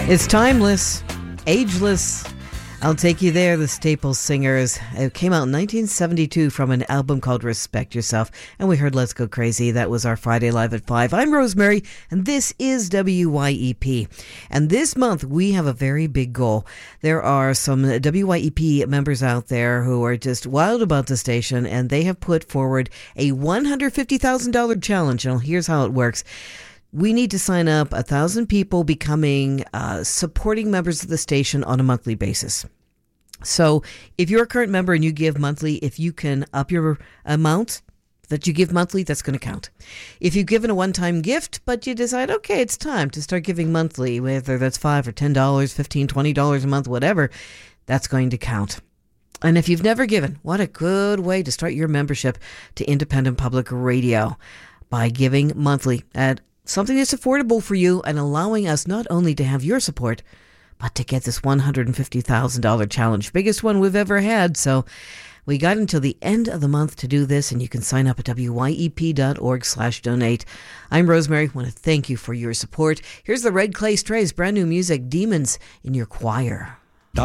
It's timeless, ageless. I'll Take You There, the Staples Singers. It came out in 1972 from an album called Respect Yourself. And we heard Let's Go Crazy. That was our Friday Live at 5. I'm Rosemary, and this is WYEP. And this month, we have a very big goal. There are some WYEP members out there who are just wild about the station, and they have put forward a $150,000 challenge. And here's how it works. We need to sign up 1,000 people becoming supporting members of the station on a monthly basis. So if you're a current member and you give monthly, if you can up your amount that you give monthly, that's going to count. If you've given a one-time gift, but you decide, okay, it's time to start giving monthly, whether that's $5 or $10, $15, $20 a month, whatever, that's going to count. And if you've never given, what a good way to start your membership to independent public radio by giving monthly at something that's affordable for you and allowing us not only to have your support, but to get this $150,000 challenge. Biggest one we've ever had. So we got until the end of the month to do this, and you can sign up at wyep.org/donate. I'm Rosemary. I want to thank you for your support. Here's the Red Clay Strays, brand new music, Demons in Your Choir.